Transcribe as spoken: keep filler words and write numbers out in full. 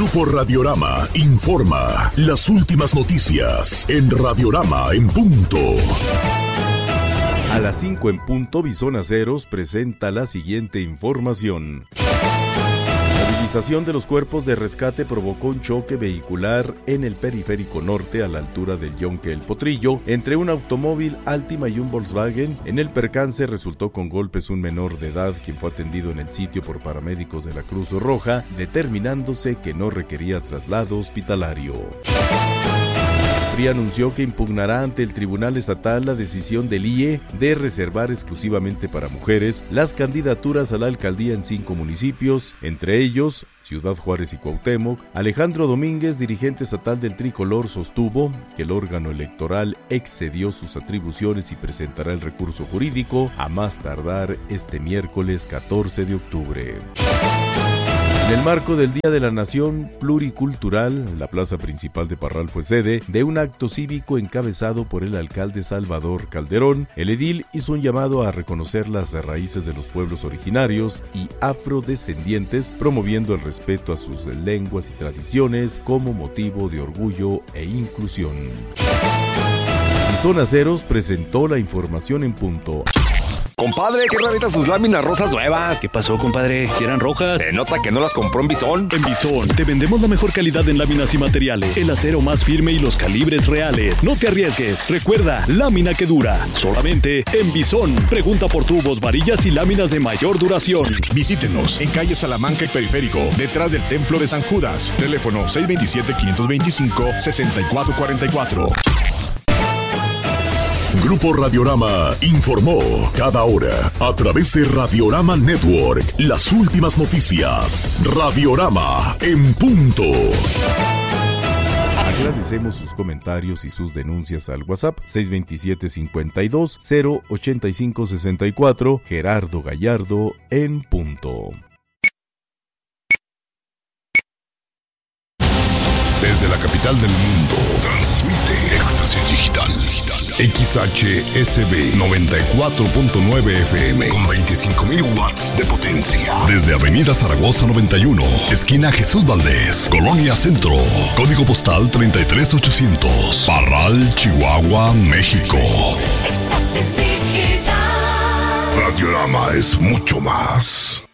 Grupo Radiorama informa las últimas noticias en Radiorama en punto. A las cinco en punto, Visón Aceros presenta la siguiente información. La movilización de los cuerpos de rescate provocó un choque vehicular en el periférico norte a la altura del Yonque El Potrillo entre un automóvil Altima y un Volkswagen. En el percance resultó con golpes un menor de edad, quien fue atendido en el sitio por paramédicos de la Cruz Roja, determinándose que no requería traslado hospitalario. P R I anunció que impugnará ante el Tribunal Estatal la decisión del I E de reservar exclusivamente para mujeres las candidaturas a la alcaldía en cinco municipios, entre ellos Ciudad Juárez y Cuauhtémoc. Alejandro Domínguez, dirigente estatal del Tricolor, sostuvo que el órgano electoral excedió sus atribuciones y presentará el recurso jurídico a más tardar este miércoles catorce de octubre. En el marco del Día de la Nación Pluricultural, la plaza principal de Parral fue sede de un acto cívico encabezado por el alcalde Salvador Calderón. El edil hizo un llamado a reconocer las raíces de los pueblos originarios y afrodescendientes, promoviendo el respeto a sus lenguas y tradiciones como motivo de orgullo e inclusión. Visón Aceros presentó la información en punto. Compadre, qué raritas sus láminas rosas nuevas. ¿Qué pasó, compadre? ¿Si eran rojas? Se nota que no las compró en Visón. En Visón te vendemos la mejor calidad en láminas y materiales, el acero más firme y los calibres reales. No te arriesgues. Recuerda, lámina que dura. Solamente en Visón. Pregunta por tubos, varillas y láminas de mayor duración. Visítenos en calle Salamanca y Periférico, detrás del Templo de San Judas. Teléfono seis dos siete, cinco dos cinco, seis cuatro cuatro cuatro. Grupo Radiorama informó cada hora a través de Radiorama Network las últimas noticias. Radiorama en punto. Agradecemos sus comentarios y sus denuncias al WhatsApp seis dos siete, cincuenta y dos, cero ochenta y cinco, sesenta y cuatro. Gerardo Gallardo en punto. Desde la capital del mundo, transmite Éxtasis Digital. X H S B noventa y cuatro punto nueve F M con veinticinco mil watts de potencia. Desde Avenida Zaragoza noventa y uno, esquina Jesús Valdés, Colonia Centro. Código postal treinta y tres ochocientos. Parral, Chihuahua, México. Éxtasis Digital. Radiorama es mucho más.